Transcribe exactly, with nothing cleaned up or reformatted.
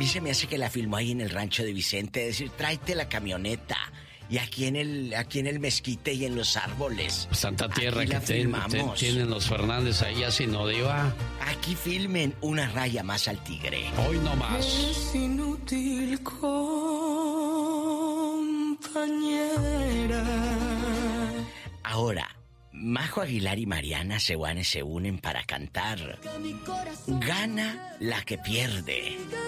mí se me hace que la filmó ahí en el rancho de Vicente, decir, tráete la camioneta. Y aquí en el aquí en el mezquite y en los árboles. Santa Tierra que ten, ten, tienen los Fernández ahí así, ¿no, Diva? Aquí filmen una raya más al tigre. Hoy no más. Es inútil, compañera. Ahora, Majo Aguilar y Mariana Sewane se unen para cantar Gana la que pierde.